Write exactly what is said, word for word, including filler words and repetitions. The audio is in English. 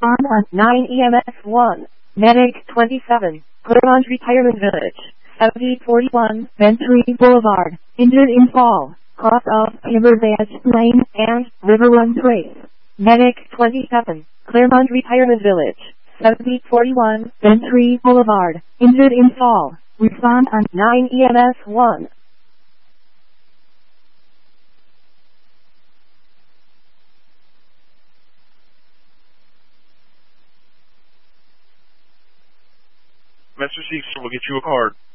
Respond on nine E M S one. Medic twenty-seven. Claremont Retirement Village. seventy forty-one Ventry Boulevard. Injured in fall. Cross of Timbervance Lane and River Run Trace. Medic twenty-seven. Claremont Retirement Village. seventy forty-one Ventry Boulevard. Injured in fall. Respond on nine E M S one. Master Chief will get you a card.